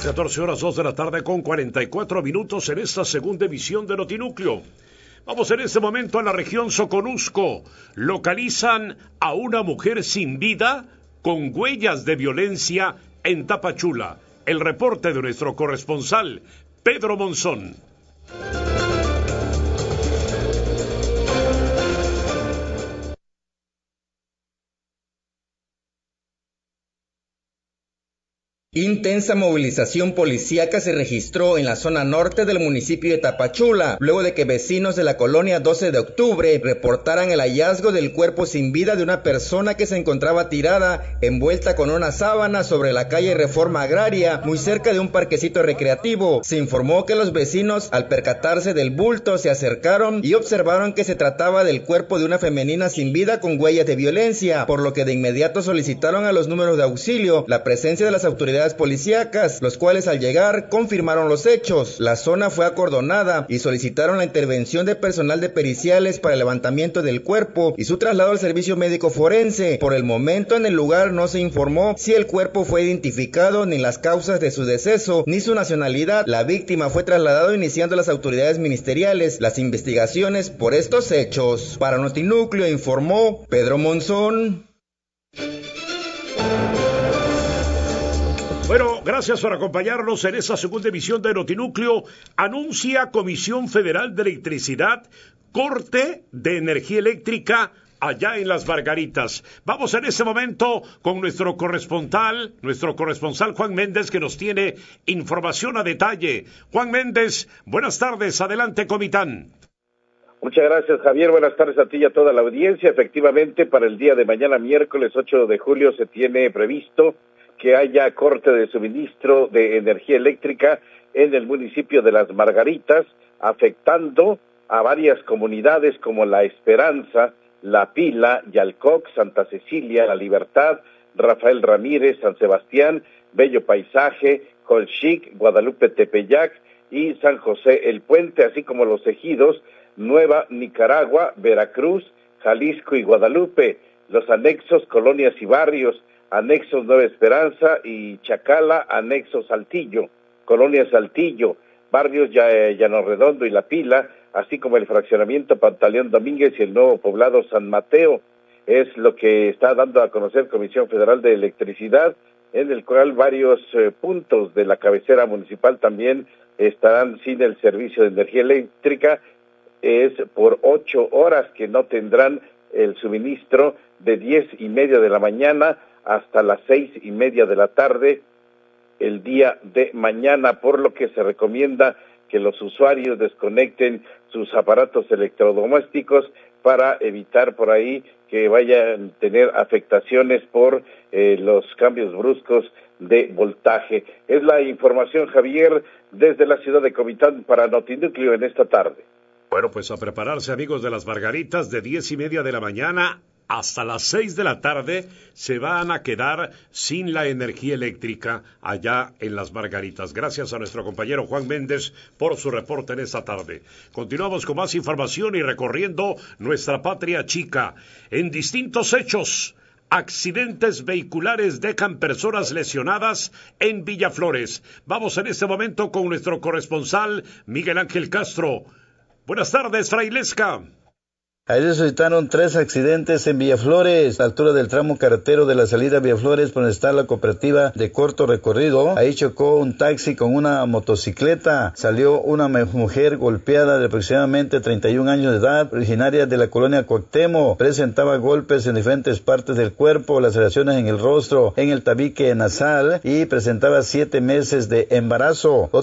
las 14 horas 2 de la tarde con 44 minutos en esta segunda emisión de Notinúcleo. Vamos en este momento a la región Soconusco. Localizan a una mujer sin vida con huellas de violencia en Tapachula. El reporte de nuestro corresponsal, Pedro Monzón. Intensa movilización policíaca se registró en la zona norte del municipio de Tapachula, luego de que vecinos de la colonia 12 de octubre reportaran el hallazgo del cuerpo sin vida de una persona que se encontraba tirada, envuelta con una sábana sobre la calle Reforma Agraria, muy cerca de un parquecito recreativo. Se informó que los vecinos, al percatarse del bulto, se acercaron y observaron que se trataba del cuerpo de una femenina sin vida con huellas de violencia, por lo que de inmediato solicitaron a los números de auxilio la presencia de las autoridades policíacas, los cuales al llegar confirmaron los hechos. La zona fue acordonada y solicitaron la intervención de personal de periciales para el levantamiento del cuerpo y su traslado al servicio médico forense. Por el momento en el lugar no se informó si el cuerpo fue identificado, ni las causas de su deceso, ni su nacionalidad. La víctima fue trasladado iniciando las autoridades ministeriales las investigaciones por estos hechos. Para Notinúcleo informó Pedro Monzón. Bueno, gracias por acompañarnos en esta segunda emisión de Notinúcleo. Anuncia Comisión Federal de Electricidad corte de energía eléctrica allá en Las Margaritas. Vamos en este momento con nuestro corresponsal Juan Méndez, que nos tiene información a detalle. Juan Méndez, buenas tardes, adelante, Comitán. Muchas gracias, Javier. Buenas tardes a ti y a toda la audiencia. Efectivamente, para el día de mañana, miércoles 8 de julio, se tiene previsto que haya corte de suministro de energía eléctrica en el municipio de Las Margaritas, afectando a varias comunidades como La Esperanza, La Pila, Yalcoc, Santa Cecilia, La Libertad, Rafael Ramírez, San Sebastián, Bello Paisaje, Colchic, Guadalupe Tepeyac y San José el Puente, así como los ejidos Nueva Nicaragua, Veracruz, Jalisco y Guadalupe, los anexos Colonias y Barrios, anexos Nueva Esperanza y Chacala, anexos Saltillo, Colonia Saltillo, barrios Llano Redondo y La Pila, así como el fraccionamiento Pantaleón Domínguez y el nuevo poblado San Mateo. Es lo que está dando a conocer Comisión Federal de Electricidad, en el cual varios puntos de la cabecera municipal también estarán sin el servicio de energía eléctrica. Es por 8 horas que no tendrán el suministro, de 10:30 de la mañana hasta las 6:30 de la tarde el día de mañana, por lo que se recomienda que los usuarios desconecten sus aparatos electrodomésticos para evitar por ahí que vayan a tener afectaciones por los cambios bruscos de voltaje. Es la información, Javier, desde la ciudad de Comitán para Notinúcleo en esta tarde. Bueno, pues a prepararse, amigos de Las Margaritas, de 10:30 de la mañana hasta las 6 de la tarde se van a quedar sin la energía eléctrica allá en Las Margaritas. Gracias a nuestro compañero Juan Méndez por su reporte en esta tarde. Continuamos con más información y recorriendo nuestra patria chica. En distintos hechos, accidentes vehiculares dejan personas lesionadas en Villaflores. Vamos en este momento con nuestro corresponsal Miguel Ángel Castro. Buenas tardes, Frailesca. Ahí resultaron 3 accidentes en Villaflores, a la altura del tramo carretero de la salida a Villaflores, por donde está la cooperativa de corto recorrido. Ahí chocó un taxi con una motocicleta. Salió una mujer golpeada de aproximadamente 31 años de edad, originaria de la colonia Cuauhtémoc. Presentaba golpes en diferentes partes del cuerpo, laceraciones en el rostro, en el tabique nasal y presentaba 7 meses de embarazo.